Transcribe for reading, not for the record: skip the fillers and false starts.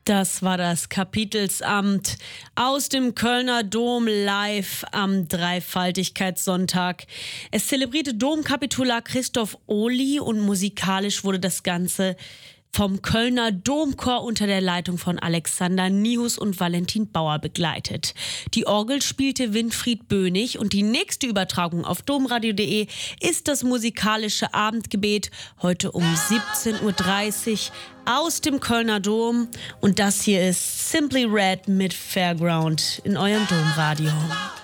Das war das Kapitelsamt aus dem Kölner Dom live am Dreifaltigkeitssonntag. Es zelebrierte Domkapitular Christoph Ohly und musikalisch wurde das Ganze vom Kölner Domchor unter der Leitung von Alexander Nihus und Valentin Bauer begleitet. Die Orgel spielte Winfried Bönig und die nächste Übertragung auf domradio.de ist das musikalische Abendgebet heute um 17:30 Uhr aus dem Kölner Dom. Und das hier ist Simply Red mit Fairground in eurem Domradio.